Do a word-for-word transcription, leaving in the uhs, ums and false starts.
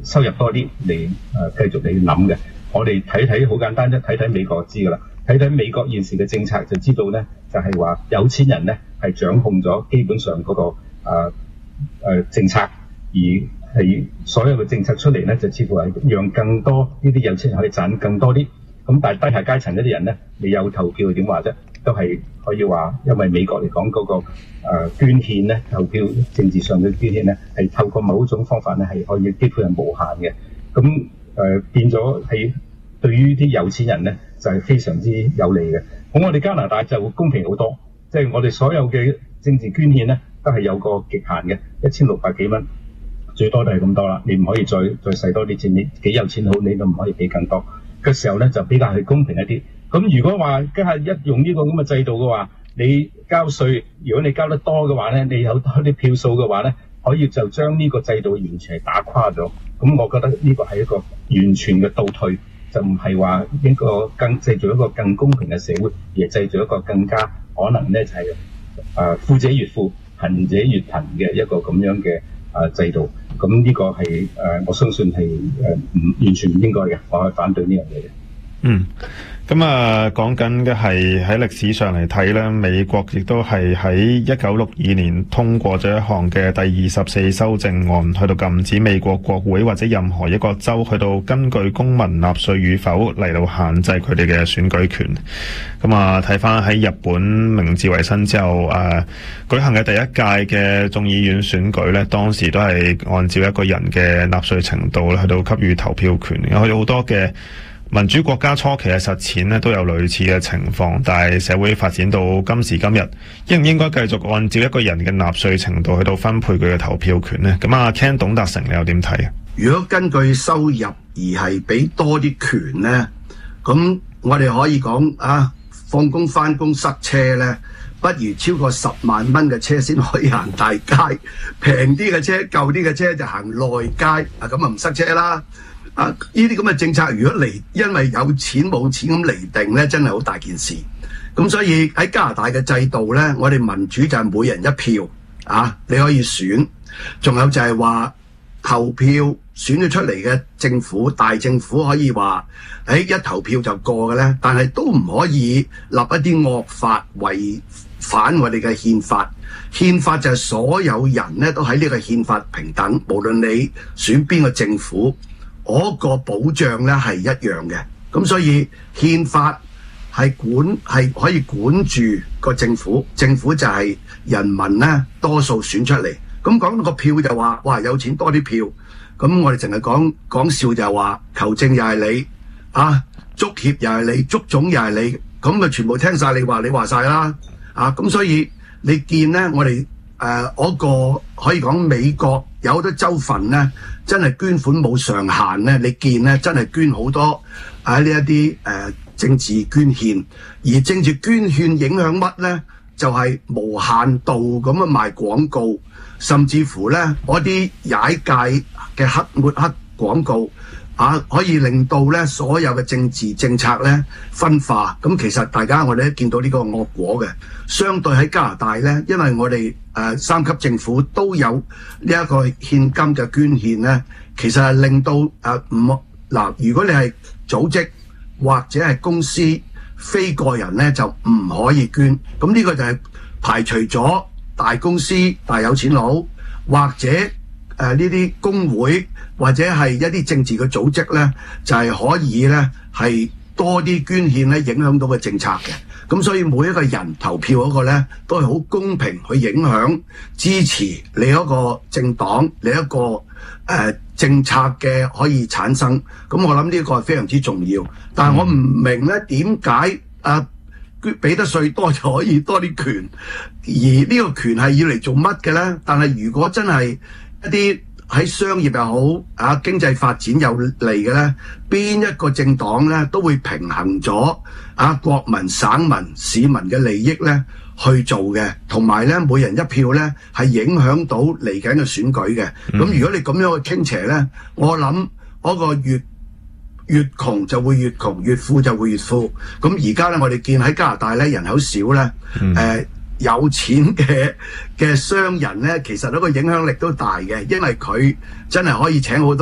收入多啲嚟誒繼續嚟諗嘅。我哋睇睇好簡單啫，睇睇美國就知㗎啦。睇睇美國現時嘅政策就知道咧，就係話有錢人咧係掌控咗基本上嗰、那個誒、呃呃、政策，而係所有嘅政策出嚟咧就似乎係讓更多呢啲有錢人可以賺更多啲。咁但係低下階層嗰啲人咧，你有投票點話啫？都係可以話，因為美國嚟講嗰個誒、呃、捐獻咧，投票政治上嘅捐獻咧，係透過某種方法咧係可以幾乎係無限嘅。咁誒、呃、變咗係對於啲有錢人咧就係、是、非常之有利嘅。咁我哋加拿大就公平好多，即、就、係、是、我哋所有嘅政治捐獻咧都係有個極限嘅，一千六百幾蚊，最多都係咁多啦。你唔可以再再使多啲錢，你幾有錢好，你都唔可以俾更多。嘅時候咧就比較係公平一啲。咁如果話家下一用呢個咁嘅制度嘅話，你交稅，如果你交得多嘅話咧，你有多啲票數嘅話咧，可以就將呢個制度完全係打垮咗。咁我覺得呢個係一個完全嘅倒退，就唔係話一個更製造一個更公平嘅社會，而係製造一個更加可能咧就係、是、誒、呃、富者越富，貧者越貧嘅一個咁樣嘅誒、呃、制度。咁呢個係誒、呃、我相信係誒唔完全唔應該嘅，我係反對呢樣嘢嘅。 嗯。咁啊，講緊嘅係喺歷史上嚟睇咧，美國亦都係喺一九六二年通過咗一項嘅第二十四修正案，去到禁止美國國會或者任何一個州去到根據公民納稅與否嚟到限制佢哋嘅選舉權。咁啊，睇翻喺日本明治維新之後誒、啊、舉行嘅第一屆嘅眾議院選舉咧，當時都係按照一個人嘅納稅程度去到給予投票權。有好多嘅民主國家初期嘅實踐咧都有類似嘅情況，但係社會發展到今時今日，應唔應該繼續按照一個人嘅納稅程度去到分配佢嘅投票權呢？咁啊 Ken 董達成你又點睇啊？ 如果根據收入而係俾多啲權呢，咁我哋可以講啊，放工翻工塞車呢，不如超過十萬蚊嘅車先可以行大街，平啲嘅車、舊啲嘅車就行內街，啊咁啊唔塞車啦。啊！呢啲咁嘅政策，如果嚟因為有錢冇錢咁嚟定咧，真係好大件事。咁所以喺加拿大嘅制度咧，我哋民主就係每人一票啊，你可以選。仲有就係話投票選咗出嚟嘅政府，大政府可以話誒、哎、一投票就過嘅咧，但係都唔可以立一啲惡法違反我哋嘅憲法。憲法就係所有人咧都喺呢個憲法平等，無論你選邊個政府。嗰個保障咧係一樣嘅，咁所以憲法係管係可以管住個政府，政府就係人民咧多數選出嚟。咁講到個票就話，哇有錢多啲票，咁我哋淨係講講笑就係話，球證又係你，啊足協又係你，足總又係你，咁啊全部聽晒你話，你話晒啦，啊咁所以你見咧，我哋誒嗰個可以講美國有好多州份咧。真係捐款冇上限咧，你見咧真係捐好多喺呢一啲誒政治捐獻，而政治捐獻影響乜咧？就係、是、無限度咁樣賣廣告，甚至乎咧嗰啲踩界嘅黑抹黑廣告啊，可以令到咧所有嘅政治政策咧分化。咁其實大家我哋都見到呢個惡果嘅。相對喺加拿大咧，因為我哋誒、呃、三級政府都有呢一個獻金嘅捐獻咧，其實係令到誒唔嗱，如果你係組織或者係公司非個人咧，就唔可以捐。咁呢個就係排除咗大公司、大有錢佬或者誒呢啲工會或者係一啲政治嘅組織咧，就係、是、可以咧係多啲捐獻咧，影響到個政策嘅。咁所以每一個人投票嗰個咧，都係好公平去影響支持你一個政黨，你一個誒、呃、政策嘅可以產生。咁我諗呢個係非常之重要。但係我唔明咧，點解啊俾得稅多就可以多啲權，而呢個權係要嚟做乜嘅咧？但係如果真係一啲喺商業又好啊，經濟發展有利嘅咧，邊一個政黨咧都會平衡咗啊國民、省民、市民嘅利益咧去做嘅，同埋咧每人一票咧係影響到嚟緊嘅選舉嘅。咁、嗯、如果你咁樣去傾斜咧，我諗嗰個越越窮就會越窮，越富就會越富。咁而家咧我哋見喺加拿大咧人口少咧，誒、嗯。呃有錢嘅嘅商人咧，其實嗰個影響力都大嘅，因為佢真係可以請好多。